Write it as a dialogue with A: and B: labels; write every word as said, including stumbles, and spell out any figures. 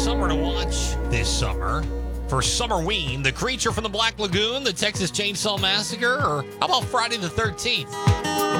A: summer to watch this summer? For Summerween, The Creature from the Black Lagoon, The Texas Chainsaw Massacre, or how about Friday the thirteenth?